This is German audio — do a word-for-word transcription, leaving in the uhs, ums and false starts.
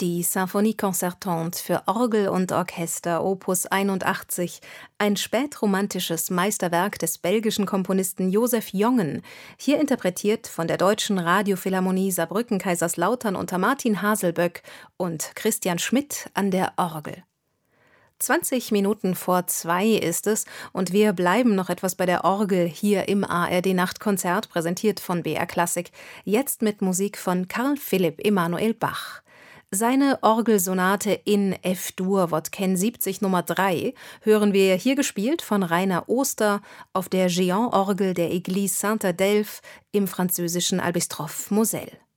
Die Symphonie concertante für Orgel und Orchester Opus einundachtzig, ein spätromantisches Meisterwerk des belgischen Komponisten Joseph Jongen, hier interpretiert von der Deutschen Radiophilharmonie Saarbrücken-Kaiserslautern unter Martin Haselböck und Christian Schmidt an der Orgel. zwanzig Minuten vor zwei ist es und wir bleiben noch etwas bei der Orgel hier im A R D-Nachtkonzert, präsentiert von B R Klassik, jetzt mit Musik von Carl Philipp Emanuel Bach. Seine Orgelsonate in F-Dur Wodken siebzig Nummer drei hören wir hier gespielt von Rainer Oster auf der Géant-Orgel der Église Saint-Adelphe im französischen Albistroff Moselle.